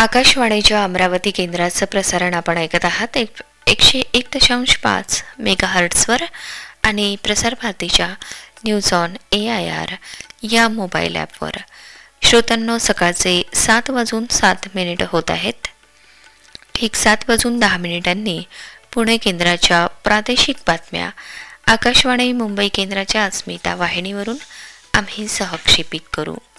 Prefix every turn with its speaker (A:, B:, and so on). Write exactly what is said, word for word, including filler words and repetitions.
A: आकाशवाणीच्या अमरावती केंद्राचं प्रसारण आपण ऐकत आहात एक एकशे एक दशांश पाच मेगा हर्ट्सवर आणि प्रसार भारतीच्या news on A I R या मोबाईल ॲपवर. श्रोत्यांनो, सकाळचे सात वाजून सात मिनिट होत आहेत. ठीक सात वाजून दहा मिनिटांनी पुणे केंद्राच्या प्रादेशिक बातम्या आकाशवाणी मुंबई केंद्राच्या अस्मिता वाहिनीवरून आम्ही सहक्षेपित करू.